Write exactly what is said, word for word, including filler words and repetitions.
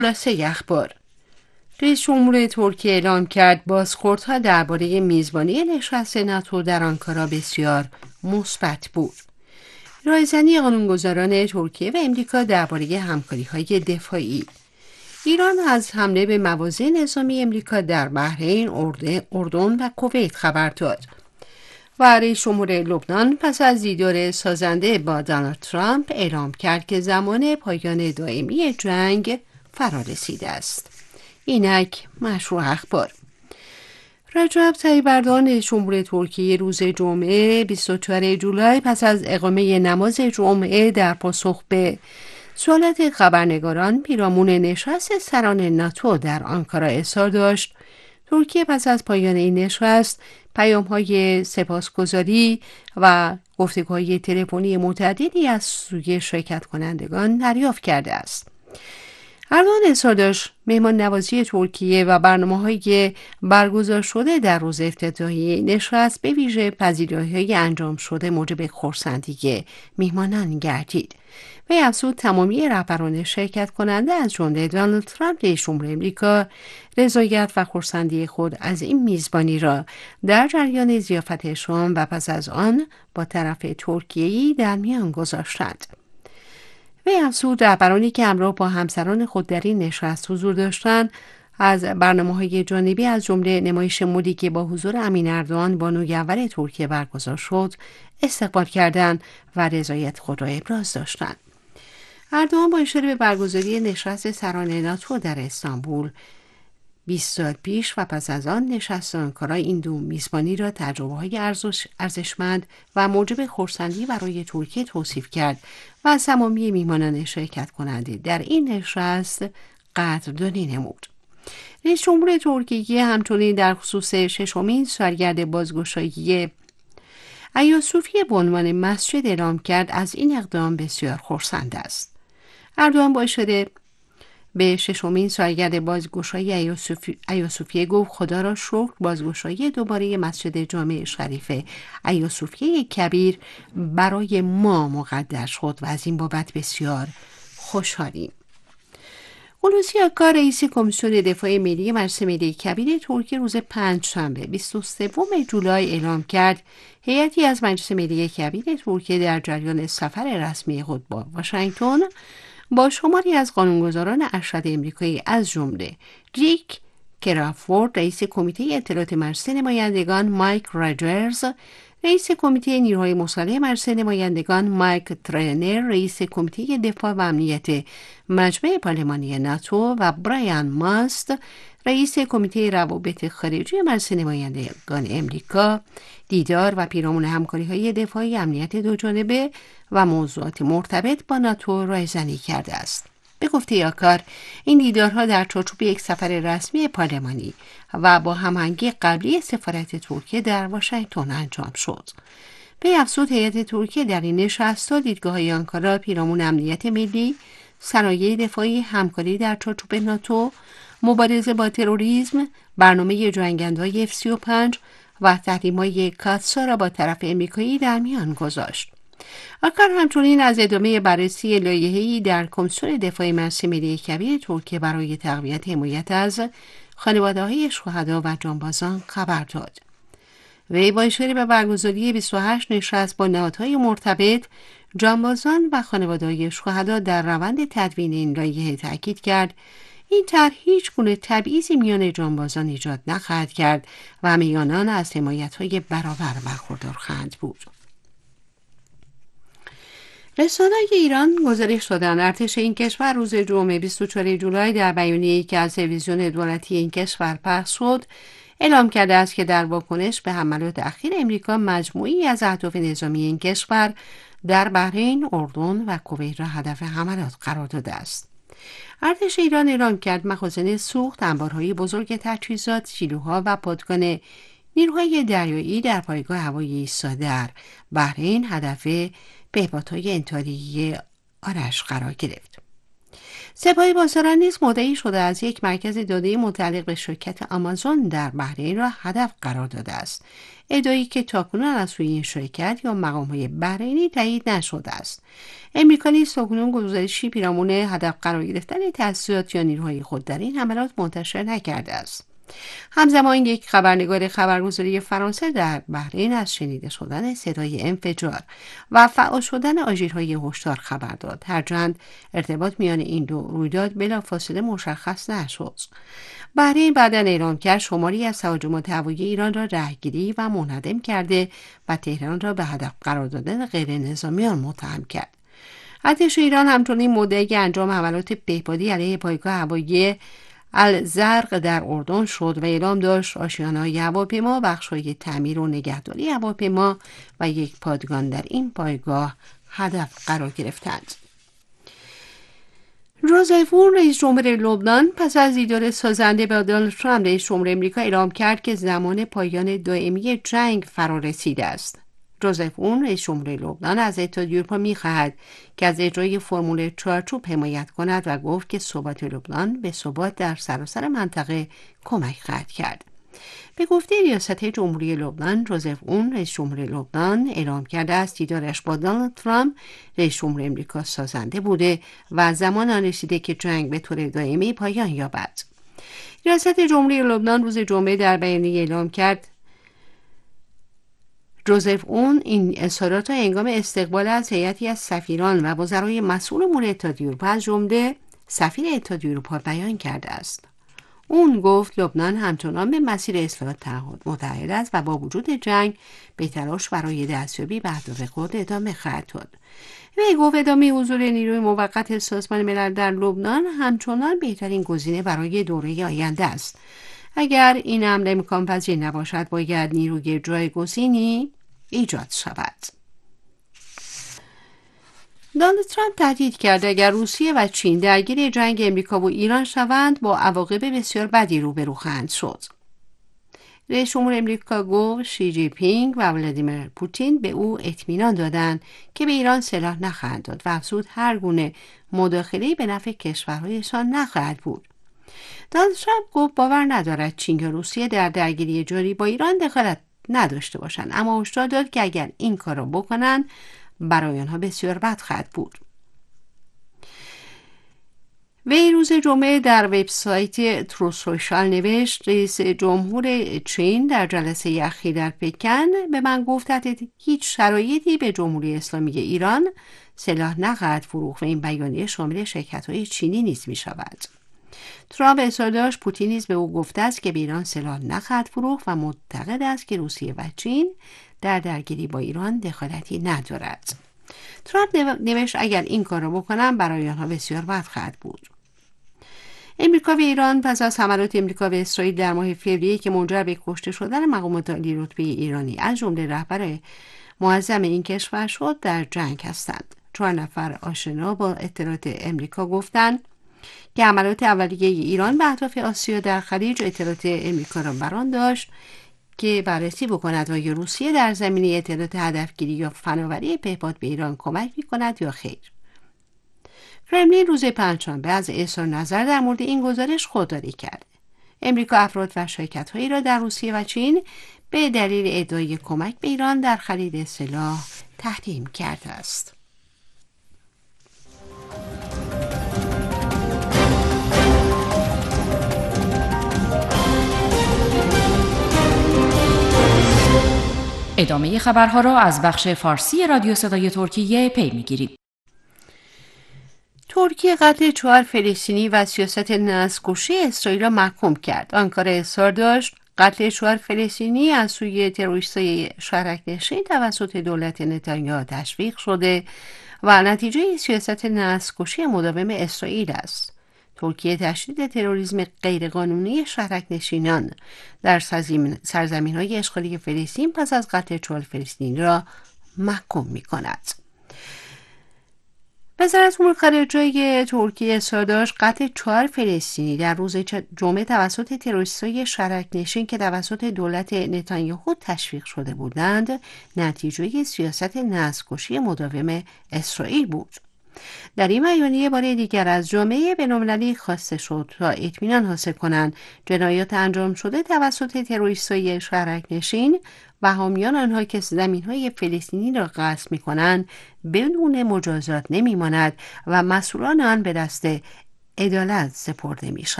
خلاصه اخبار: رئیس جمهور ترکیه اعلام کرد بازخوردها درباره میزبانی نشست ناتو در آنکارا بسیار مثبت بود. رایزنی قانونگذاران ترکیه و امریکا درباره همکاری‌های دفاعی. ایران از حمله به مواضع نظامی امریکا در بحرین، اردن و کویت خبر داد. و رئیس جمهور لبنان پس از دیدار سازنده با دونالد ترامپ اعلام کرد که زمان پایان دائمی جنگ فرا رسیده است. اینک مشروع اخبار. رجب طیب اردوغان رئیس جمهور ترکیه روز جمعه بیست و چهارم جولای پس از اقامه نماز جمعه در پاسخ به سوالات خبرنگاران پیرامون نشست سران ناتو در آنکارا اظهار داشت ترکیه پس از پایان این نشست پیام‌های سپاسگزاری و گفتگوهای تلفنی متعددی از سوی شرکت کنندگان دریافت کرده است. اردوغان اظهار داشت مهمان نوازی ترکیه و برنامه‌های برگزار شده در روز افتتاحیه نشست به ویژه پذیرایی‌های انجام شده موجب خرسندی میهمانان گردید. وی افزود تمامی رهبران شرکت کننده از جمله دونالد ترامپ رئیس جمهور آمریکا رضایت و خرسندی خود از این میزبانی را در جریان ضیافتشان و پس از آن با طرف ترکیه‌ای در میان گذاشتند. وی افزود رهبرانی که همراه با همسران خود در این نشست حضور داشتند از برنامه‌های جانبی از جمله نمایش مدی که با حضور امین اردوغان بانوی اول ترکیه برگزار شد استقبال کردند و رضایت خود را ابراز داشتند. اردوغان با اشاره به برگزاری نشست سران ناتو در استانبول بیست سال پیش و پس از آن نشست آنکارا این دو میزبانی را تجربه‌های ارزشمند و موجب خرسندی برای ترکیه توصیف کرد و از تمامی میهمانان شرکت کننده در این نشست قدردانی نمود. رئیس جمهور ترکیه همچنین در خصوص ششمین سالگرد بازگشایی آیا صوفیه به عنوان مسجد اعلام کرد از این اقدام بسیار خرسند است. اردوغان با اشاره به ششمین سالگرد بازگشایی آیا صوفیه گفت خدا را شکر بازگشایی دوباره مسجد جامع شریف آیا صوفیه کبیر برای ما مقدر شد و از این بابت بسیار خوشحالیم. هولوسی آکار رئیس کمیسیون دفاع ملی مجلس ملی کبیر ترکیه روز پنجشنبه بیست و سوم جولای اعلام کرد هیئتی از مجلس ملی کبیر ترکیه در جریان سفر رسمی خود با واشنگتن با شماری از قانونگذاران ارشد امریکایی از جمله ریک کرافورد رئیس کمیته اطلاعات مجلس نمایندگان، مایک راجرز رئیس کمیته نیروهای مسلح مجلس نمایندگان، مایک ترنر رئیس کمیته دفاع و امنیت مجمع پارلمانی ناتو و برایان ماست رئیس کمیته روابط خارجی مجلس نمایندگان امریکا دیدار و پیرامون همکاری‌های دفاعی امنیت دوجانبه و موضوعات مرتبط با ناتو رایزنی کرده است. به گفته آکار این دیدارها در چارچوب یک سفر رسمی پارلمانی و با هماهنگی قبلی سفارت ترکیه در واشنگتن انجام شد. به افزود هیئت ترکیه در این نشست‌ها دیدگاه‌های آنکارا پیرامون امنیت ملی، صنایع دفاعی، همکاری در چارچوب ناتو، مبارزه با تروریسم، برنامه جنگندهای اف سی و پنج و تحریم‌های کاتسا را با طرف امریکایی در میان گذاشت. آکار همچنین از ادامه بررسی لایحه‌ای در کمیسیون دفاع مجلس ملی کبیر ترکیه برای تقویت حمایت از خانواده‌های شهدا و جانبازان خبر داد. وی با اشاره به برگزاری بیست و هشت نشست با نهادهای مرتبط، جانبازان و خانواده‌های شهدا در روند تدوین این لایحه تاکید کرد این طرح هیچ گونه تبعیضی میان جانبازان ایجاد نخواهد کرد و همه آنان از حمایت‌های برابر برخوردار خواهند بود. رسانه‌های ایران گزارش دادند ارتش این کشور روز جمعه بیست و چهارم جولای در بیانیه‌ای که از تلویزیون دولتی این کشور پخش شد اعلام کرده است که در واکنش به حملات اخیر امریکا مجموعی از اهداف نظامی این کشور در بحرین، اردن و کویت را هدف حملات قرار داده است. ارتش ایران اعلام کرد مخازن سوخت، انبارهای بزرگ تجهیزات، سیلوها و پادگان نیروهای دریایی در پایگاه هوایی ایسا در بحرین هدف پهپادهای انتحاری آرش قرار گرفت. سپاه پاسداران نیز مدعی شده از یک مرکز داده متعلق به شرکت آمازون در بحرین را هدف قرار داده است. ادعایی که تاکنون از سوی این شرکت یا مقام‌های بحرینی تایید نشده است. امریکا نیز تاکنون گزارشی پیرامون هدف قرار گرفتن تأسیسات یا نیروهای خود در این حملات منتشر نکرده است. همزمان یک خبرنگار خبرگزاری فرانسه در بحرین از شنیده شدن صدای انفجار و فعال شدن آژیرهای هشدار خبر داد، هرچند ارتباط میان این دو رویداد بلافاصله مشخص نشد. بحرین بعداً اعلام کرد شماری از تهاجمات هوایی ایران را رهگیری و منهدم کرده و تهران را به هدف قرار دادن غیر نظامیان متهم کرد. ارتش ایران همچنین مدعی انجام حملات بهبودی علیه پایگاه هوایی الزرق در اردن شد و اعلام داشت آشیانه‌های هواپیما، بخش‌های تعمیر و نگهداری هواپیما و یک پادگان در این پایگاه هدف قرار گرفتند. جوزف اون رئیس جمهور لبنان پس از دیدار سازنده با دونالد ترامپ رئیس جمهور آمریکا اعلام کرد که زمان پایان دائمی جنگ فرا رسیده است. جوزف اون رئیس جمهور لبنان از اتحادیه اروپا می‌خواهد که از اجرای فرمول چارچوب حمایت کند و گفت که ثبات لبنان به ثبات در سراسر منطقه کمک خواهد کرد. به گفته ریاست جمهوری لبنان، جوزف اون رئیس جمهور لبنان اعلام کرده است دیدارش با دونالد ترامپ رئیس جمهور آمریکا سازنده بوده و زمان آن رسیده که جنگ به طور دائمی پایان یابد. ریاست جمهوری لبنان روز جمعه در بیانیه اعلام کرد جوزف اون این اظهارات را هنگام استقبال از هیئتی از سفیران و وزرای مسئول امور اتحادیه اروپا از جمله سفیر اتحادیه اروپا بیان کرده است. اون گفت لبنان همچنان به مسیر اصلاحات متحد است و با وجود جنگ به تلاش برای دستیابی به اهداف خود ادامه خواهد داد. وی گفت ادامه حضور نیروی موقت سازمان ملل در لبنان همچنان بهترین گزینه برای دوره آینده است. اگر این امر امکان پذیر نباشد باید نیروی جایگزینی ایجاد شود. دونالد ترامپ تهدید کرد اگر روسیه و چین درگیر جنگ امریکا و ایران شوند با عواقب بسیار بدی روبرو خواهند شد. رئیس جمهور امریکا گفت شی جی پینگ و ولادیمیر پوتین به او اطمینان دادند که به ایران سلاح نخواهند داد و افزود هر گونه مداخله‌ای به نفع کشورهایشان نخواهد بود. دونالد ترامپ گفت باور ندارد چین یا روسیه در درگیری جاری با ایران دخالت نداشته باشند، اما هشدار داد که اگر این کار را بکنند برای آنها بسیار بد خواهد بود. وی روز جمعه در وبسایت ترو سوشال نوشت رئیس جمهور چین در جلسه اخیر در پکن به من گفت تحت هیچ شرایطی به جمهوری اسلامی ایران سلاح نخواهد فروخت و این بیانیه شامل شرکت‌های چینی نیز می‌شود. ترامپ اظهار داشت پوتین نیز به او گفته است که به ایران سلاح نخواهد فروخت و معتقد است که روسیه و چین در درگیری با ایران دخالتی ندارد. ترامپ نوشت اگر این کار را بکنم برای آنها بسیار بد خواهد بود. امریکا و ایران پس از حملات امریکا به اسرائیل در ماه فوریه که منجر به کشته شدن مقامات عالی رتبه ایرانی از جمله رهبر معظم این کشور شد در جنگ هستند. چهار نفر آشنا با اطلاعات امریکا گفتند که حملات اولیه ایران به اهداف آسیا در خلیج اطلاعات امریکا را بران داشت که بررسی بکند و یا روسیه در زمینه اطلاعات هدفگیری یا فناوری پهپاد به ایران کمک می‌کند یا خیر. کرملین روز پنجشنبه از اظهار نظر در مورد این گزارش خودداری کرد. امریکا افراد و شرکت‌هایی را در روسیه و چین به دلیل ادعای کمک به ایران در خرید سلاح تحریم کرده است. ادامه خبرها را از بخش فارسی رادیو صدای ترکیه پی می‌گیریم. ترکیه قتل چهار فلسطینی و سیاست نسل‌کشی اسرائیل را محکوم کرد. آنکارا اصرار داشت قتل چهار فلسطینی از سوی تروریست‌های شرک‌نشین توسط دولت نتانیاهو تشویق شده و نتیجه سیاست نسل‌کشی مداوم اسرائیل است. ترکیه تشدید تروریسم غیرقانونی شهرک‌نشینان در سرزمین‌های اشغالی فلسطین پس از قتل چهار فلسطینی را محکوم می‌کند. وزارت امور خارجه ترکیه اظهار داشت قتل چهار فلسطینی در روز جمعه توسط تروریست‌های شهرک‌نشین که توسط دولت نتانیاهو تشویق شده بودند نتیجه سیاست نسل‌کشی مداوم اسرائیل بود. در این بیانیه بار دیگر از جامعه بین‌المللی خواسته شد تا اطمینان حاصل کنند جنایات انجام شده توسط تروریست‌های شهرک نشین و حامیان آنها که زمین‌های فلسطینی را غصب می‌کنند بدون مجازات نمی‌ماند و مسئولان آن به دست عدالت سپرده می‌شوند.